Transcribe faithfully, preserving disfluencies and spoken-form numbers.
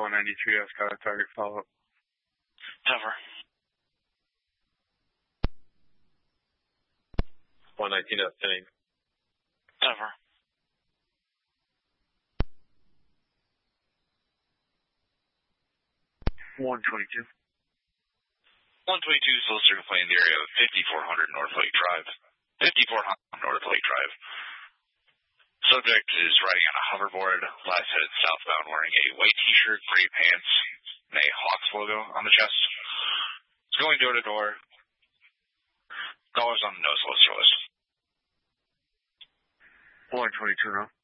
one ninety-three, I've got a target follow-up. Cover. one nineteen, that's ten. Cover. one twenty-two. one twenty-two, solicitor plane in the area of fifty-four hundred North Lake Drive. fifty-four hundred North Lake Drive. Subject is riding on a hoverboard, last headed southbound, wearing a white t-shirt, gray pants, and a Hawks logo on the chest. It's going door to door. Callers on the no solicitor list. one twenty-two now.